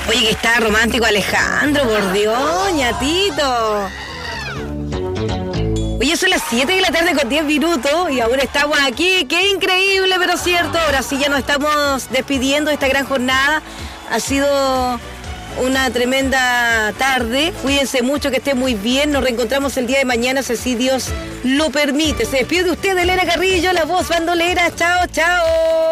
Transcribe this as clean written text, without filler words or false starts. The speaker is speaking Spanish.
Oye, que está romántico Alejandro, por Dios, ñatito. Oye, son las 7 de la tarde con 10 minutos y aún estamos aquí. Qué increíble, pero cierto. Ahora sí ya nos estamos despidiendo de esta gran jornada. Ha sido una tremenda tarde. Cuídense mucho, que estén muy bien. Nos reencontramos el día de mañana, si Dios lo permite. Se despide de usted, Elena Carrillo, la voz bandolera. Chao, chao.